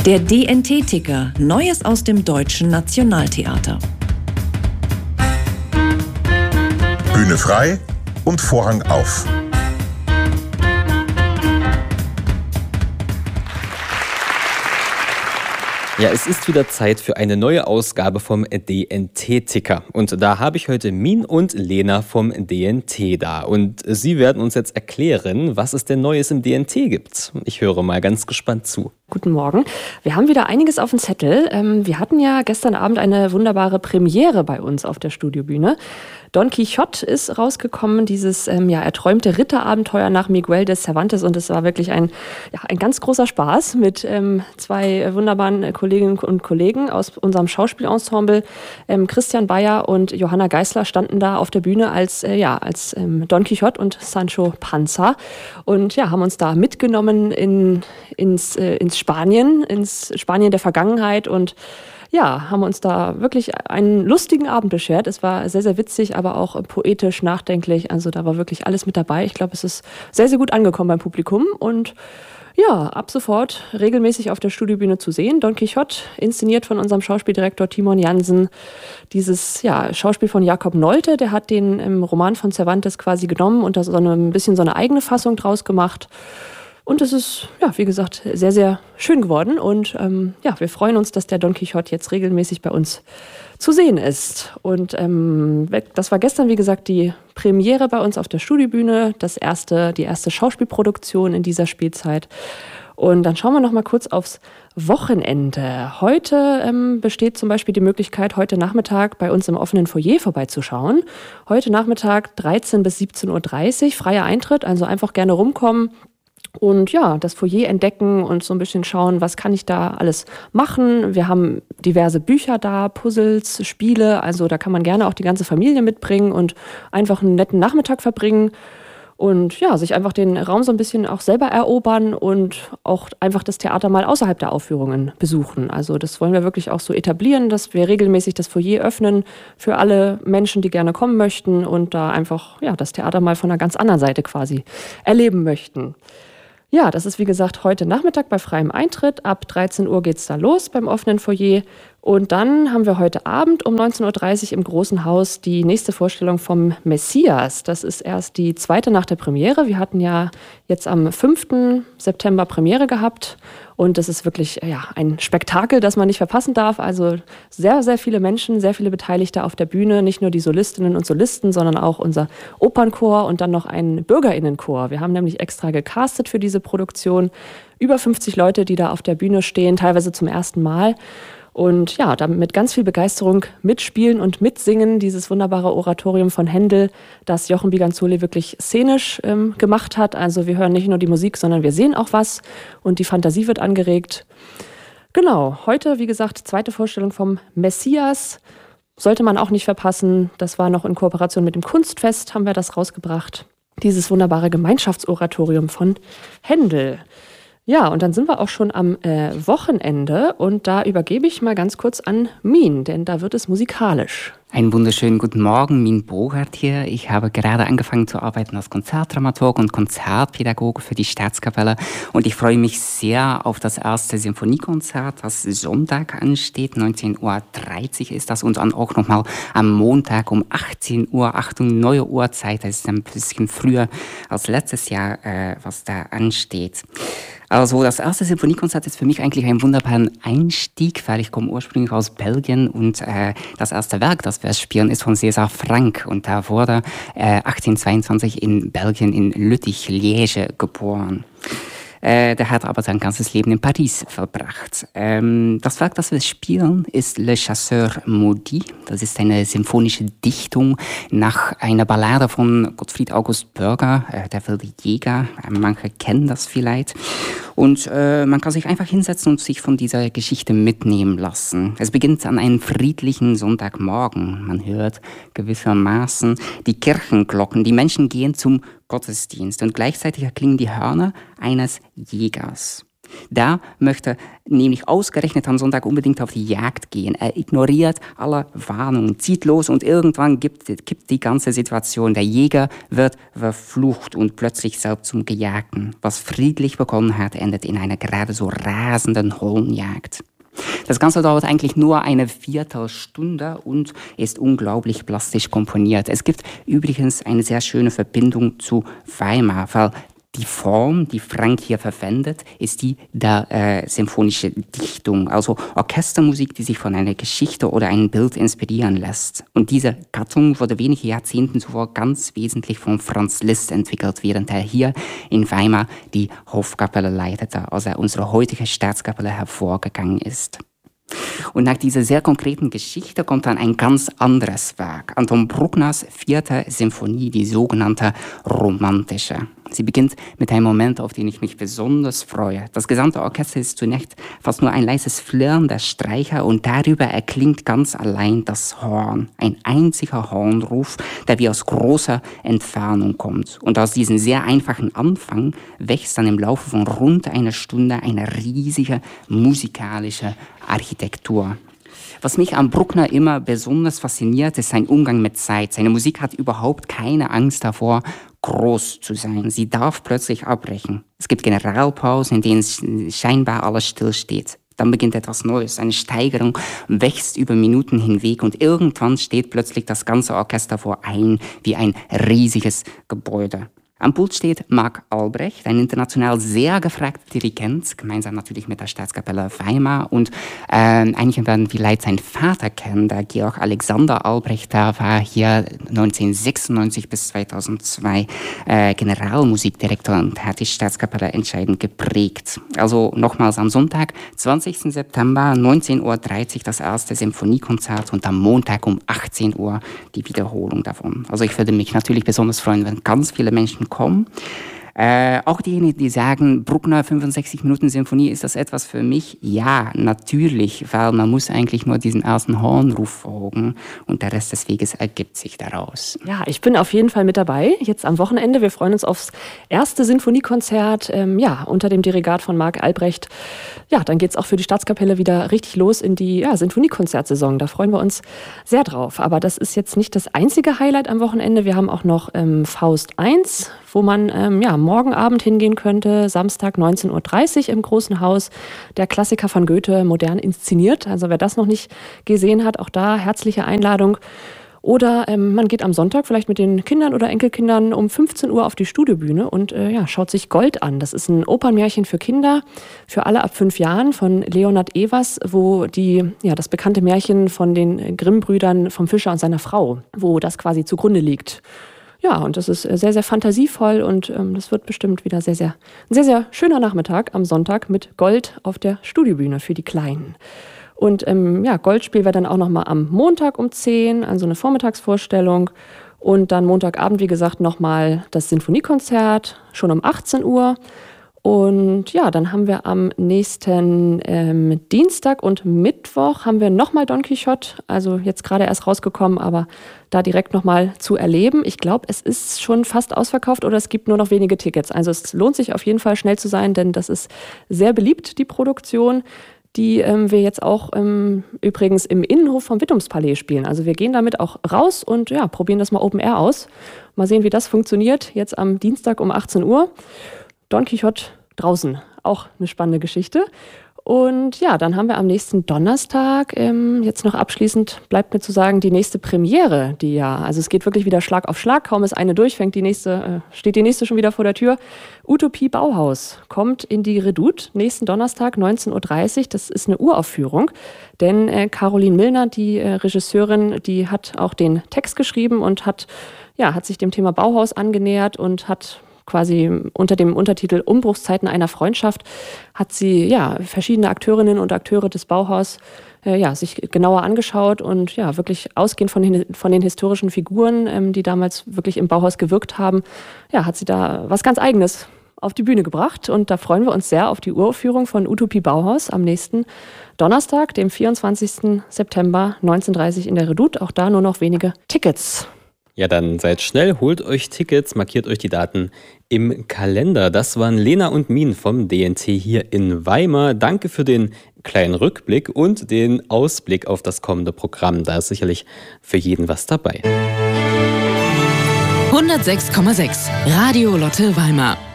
Der DNT-Ticker, Neues aus dem Deutschen Nationaltheater. Bühne frei und Vorhang auf. Ja, es ist wieder Zeit für eine neue Ausgabe vom DNT-Ticker. Und da habe ich heute Min und Lena vom DNT da. Und sie werden uns jetzt erklären, was es denn Neues im DNT gibt. Ich höre mal ganz gespannt zu. Guten Morgen. Wir haben wieder einiges auf dem Zettel. Wir hatten ja gestern Abend eine wunderbare Premiere bei uns auf der Studiobühne. Don Quixote ist rausgekommen, dieses erträumte Ritterabenteuer nach Miguel de Cervantes. Und es war wirklich ein ganz großer Spaß mit zwei wunderbaren Kolleginnen und Kollegen aus unserem Schauspielensemble. Christian Bayer und Johanna Geisler standen da auf der Bühne als Don Quixote und Sancho Panza und haben uns da mitgenommen ins Spanien der Vergangenheit und haben uns da wirklich einen lustigen Abend beschert. Es war sehr, sehr witzig, aber auch poetisch, nachdenklich. Also da war wirklich alles mit dabei. Ich glaube, es ist sehr, sehr gut angekommen beim Publikum und ab sofort regelmäßig auf der Studiobühne zu sehen. Don Quixote, inszeniert von unserem Schauspieldirektor Timon Jansen. Dieses Schauspiel von Jakob Nolte, der hat den Roman von Cervantes quasi genommen und da ein bisschen so eine eigene Fassung draus gemacht. Und es ist, wie gesagt, sehr, sehr schön geworden. Und wir freuen uns, dass der Don Quixote jetzt regelmäßig bei uns zu sehen ist. Und das war gestern, wie gesagt, die Premiere bei uns auf der Studiobühne, die erste Schauspielproduktion in dieser Spielzeit. Und dann schauen wir noch mal kurz aufs Wochenende. Heute besteht zum Beispiel die Möglichkeit, heute Nachmittag bei uns im offenen Foyer vorbeizuschauen. Heute Nachmittag 13 bis 17.30 Uhr, freier Eintritt, also einfach gerne rumkommen. Und das Foyer entdecken und so ein bisschen schauen, was kann ich da alles machen. Wir haben diverse Bücher da, Puzzles, Spiele, also da kann man gerne auch die ganze Familie mitbringen und einfach einen netten Nachmittag verbringen und sich einfach den Raum so ein bisschen auch selber erobern und auch einfach das Theater mal außerhalb der Aufführungen besuchen. Also das wollen wir wirklich auch so etablieren, dass wir regelmäßig das Foyer öffnen für alle Menschen, die gerne kommen möchten und da einfach das Theater mal von einer ganz anderen Seite quasi erleben möchten. Ja, das ist wie gesagt heute Nachmittag bei freiem Eintritt. Ab 13 Uhr geht's da los beim offenen Foyer. Und dann haben wir heute Abend um 19.30 Uhr im Großen Haus die nächste Vorstellung vom Messias. Das ist erst die zweite nach der Premiere. Wir hatten ja jetzt am 5. September Premiere gehabt. Und das ist wirklich ein Spektakel, das man nicht verpassen darf. Also sehr, sehr viele Menschen, sehr viele Beteiligte auf der Bühne. Nicht nur die Solistinnen und Solisten, sondern auch unser Opernchor und dann noch ein BürgerInnenchor. Wir haben nämlich extra gecastet für diese Produktion. Über 50 Leute, die da auf der Bühne stehen, teilweise zum ersten Mal. Und da mit ganz viel Begeisterung mitspielen und mitsingen, dieses wunderbare Oratorium von Händel, das Jochen Biganzoli wirklich szenisch gemacht hat. Also wir hören nicht nur die Musik, sondern wir sehen auch was und die Fantasie wird angeregt. Genau, heute, wie gesagt, zweite Vorstellung vom Messias. Sollte man auch nicht verpassen. Das war noch in Kooperation mit dem Kunstfest, haben wir das rausgebracht. Dieses wunderbare Gemeinschaftsoratorium von Händel. Ja, und dann sind wir auch schon am Wochenende und da übergebe ich mal ganz kurz an Min, denn da wird es musikalisch. Einen wunderschönen guten Morgen, Min Bogart hier. Ich habe gerade angefangen zu arbeiten als Konzertdramaturg und Konzertpädagoge für die Staatskapelle und ich freue mich sehr auf das erste Sinfoniekonzert, das Sonntag ansteht. 19.30 Uhr ist das und dann auch nochmal am Montag um 18 Uhr. Achtung, neue Uhrzeit, das ist ein bisschen früher als letztes Jahr, was da ansteht. Also das erste Sinfoniekonzert ist für mich eigentlich ein wunderbarer Einstieg, weil ich komme ursprünglich aus Belgien und das erste Werk, das wir spielen, ist von César Franck und da wurde 1822 in Belgien in Lüttich-Liège geboren. Der hat aber sein ganzes Leben in Paris verbracht. Das Werk, das wir spielen, ist Le Chasseur Maudit. Das ist eine symphonische Dichtung nach einer Ballade von Gottfried August Bürger, der wilde Jäger. Manche kennen das vielleicht. Und man kann sich einfach hinsetzen und sich von dieser Geschichte mitnehmen lassen. Es beginnt an einem friedlichen Sonntagmorgen. Man hört gewissermaßen die Kirchenglocken. Die Menschen gehen zum Gottesdienst und gleichzeitig erklingen die Hörner eines Jägers. Der möchte nämlich ausgerechnet am Sonntag unbedingt auf die Jagd gehen. Er ignoriert alle Warnungen, zieht los und irgendwann kippt die ganze Situation. Der Jäger wird verflucht und plötzlich selbst zum Gejagten. Was friedlich begonnen hat, endet in einer gerade so rasenden Höllenjagd. Das Ganze dauert eigentlich nur eine Viertelstunde und ist unglaublich plastisch komponiert. Es gibt übrigens eine sehr schöne Verbindung zu Weimar, weil die Form, die Frank hier verwendet, ist die der symphonische Dichtung, also Orchestermusik, die sich von einer Geschichte oder einem Bild inspirieren lässt. Und diese Gattung wurde wenige Jahrzehnte zuvor ganz wesentlich von Franz Liszt entwickelt, während er hier in Weimar die Hofkapelle leitete, als er unsere heutige Staatskapelle hervorgegangen ist. Und nach dieser sehr konkreten Geschichte kommt dann ein ganz anderes Werk, Anton Bruckners 4. Symphonie, die sogenannte romantische. Sie beginnt mit einem Moment, auf den ich mich besonders freue. Das gesamte Orchester ist zunächst fast nur ein leises Flirren der Streicher und darüber erklingt ganz allein das Horn. Ein einziger Hornruf, der wie aus großer Entfernung kommt. Und aus diesem sehr einfachen Anfang wächst dann im Laufe von rund einer Stunde eine riesige musikalische Architektur. Was mich an Bruckner immer besonders fasziniert, ist sein Umgang mit Zeit. Seine Musik hat überhaupt keine Angst davor, groß zu sein. Sie darf plötzlich abbrechen. Es gibt Generalpausen, in denen scheinbar alles stillsteht. Dann beginnt etwas Neues. Eine Steigerung wächst über Minuten hinweg und irgendwann steht plötzlich das ganze Orchester vor einem wie ein riesiges Gebäude. Am Pult steht Marc Albrecht, ein international sehr gefragter Dirigent, gemeinsam natürlich mit der Staatskapelle Weimar. Und einige werden vielleicht seinen Vater kennen, der Georg Alexander Albrecht, der war hier 1996 bis 2002 Generalmusikdirektor und hat die Staatskapelle entscheidend geprägt. Also nochmals am Sonntag, 20. September, 19.30 Uhr das erste Symphoniekonzert und am Montag um 18 Uhr die Wiederholung davon. Also ich würde mich natürlich besonders freuen, wenn ganz viele Menschen kommen. Auch diejenigen, die sagen, Bruckner 65 Minuten Symphonie, ist das etwas für mich? Ja, natürlich, weil man muss eigentlich nur diesen ersten Hornruf folgen und der Rest des Weges ergibt sich daraus. Ja, ich bin auf jeden Fall mit dabei, jetzt am Wochenende. Wir freuen uns aufs erste Sinfoniekonzert, unter dem Dirigat von Marc Albrecht. Ja, dann geht's auch für die Staatskapelle wieder richtig los in die Sinfoniekonzertsaison. Da freuen wir uns sehr drauf. Aber das ist jetzt nicht das einzige Highlight am Wochenende. Wir haben auch noch Faust 1, wo man morgen Abend hingehen könnte, Samstag 19.30 Uhr im Großen Haus. Der Klassiker von Goethe modern inszeniert. Also wer das noch nicht gesehen hat, auch da herzliche Einladung. Oder man geht am Sonntag vielleicht mit den Kindern oder Enkelkindern um 15 Uhr auf die Studiobühne und schaut sich Gold an. Das ist ein Opernmärchen für Kinder, für alle ab 5 Jahren von Leonhard Evers, wo das bekannte Märchen von den Grimm-Brüdern vom Fischer und seiner Frau, wo das quasi zugrunde liegt. Ja, und das ist sehr, sehr fantasievoll und das wird bestimmt wieder ein sehr, sehr schöner Nachmittag am Sonntag mit Gold auf der Studiobühne für die Kleinen. Und Gold spielen wir dann auch nochmal am Montag um 10, also eine Vormittagsvorstellung. Und dann Montagabend, wie gesagt, nochmal das Sinfoniekonzert, schon um 18 Uhr. Und ja, dann haben wir am nächsten Dienstag und Mittwoch haben wir nochmal Don Quixote, also jetzt gerade erst rausgekommen, aber da direkt nochmal zu erleben. Ich glaube, es ist schon fast ausverkauft oder es gibt nur noch wenige Tickets. Also es lohnt sich auf jeden Fall schnell zu sein, denn das ist sehr beliebt, die Produktion, die wir jetzt auch übrigens im Innenhof vom Wittumspalais spielen. Also wir gehen damit auch raus und probieren das mal Open Air aus. Mal sehen, wie das funktioniert, jetzt am Dienstag um 18 Uhr. Don Quixote draußen, auch eine spannende Geschichte. Und ja, dann haben wir am nächsten Donnerstag, jetzt noch abschließend bleibt mir zu sagen, die nächste Premiere, also es geht wirklich wieder Schlag auf Schlag, kaum ist eine durch, steht die nächste schon wieder vor der Tür. Utopie Bauhaus kommt in die Redoute nächsten Donnerstag 19.30 Uhr, das ist eine Uraufführung, denn Caroline Milner, die Regisseurin, die hat auch den Text geschrieben und hat sich dem Thema Bauhaus angenähert und hat quasi unter dem Untertitel Umbruchszeiten einer Freundschaft hat sie verschiedene Akteurinnen und Akteure des Bauhaus sich genauer angeschaut und wirklich ausgehend von den historischen Figuren, die damals wirklich im Bauhaus gewirkt haben, hat sie da was ganz Eigenes auf die Bühne gebracht und da freuen wir uns sehr auf die Uraufführung von Utopie Bauhaus am nächsten Donnerstag, dem 24. September 19:30 in der Redoute. Auch da nur noch wenige Tickets. Ja, dann seid schnell, holt euch Tickets, markiert euch die Daten im Kalender. Das waren Lena und Min vom DNT hier in Weimar. Danke für den kleinen Rückblick und den Ausblick auf das kommende Programm. Da ist sicherlich für jeden was dabei. 106,6 Radio Lotte Weimar.